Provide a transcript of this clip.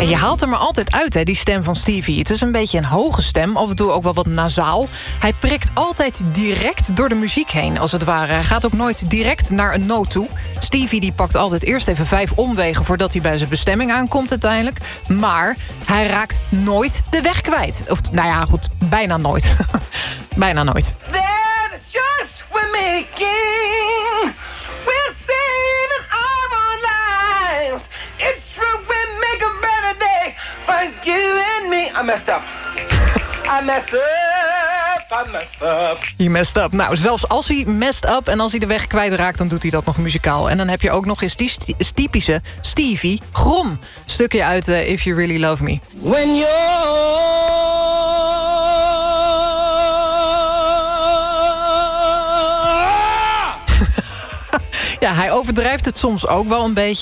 En je haalt er maar altijd uit, hè, die stem van Stevie. Het is een beetje een hoge stem, af en toe ook wel wat nasaal. Hij prikt altijd direct door de muziek heen, als het ware. Hij gaat ook nooit direct naar een noot toe. Stevie die pakt altijd eerst even 5 omwegen... voordat hij bij zijn bestemming aankomt uiteindelijk. Maar hij raakt nooit de weg kwijt. Of, nou ja, goed, bijna nooit. Bijna nooit. There's a choice we're making. We're saving our own lives. It's true, we make a better day for you and me. I messed up. I messed up. He messed up. Nou, zelfs als hij messed up en als hij de weg kwijtraakt... dan doet hij dat nog muzikaal. En dan heb je ook nog eens die typische Stevie Grom. Stukje uit If You Really Love Me. When Ja, hij overdrijft het soms ook wel een beetje.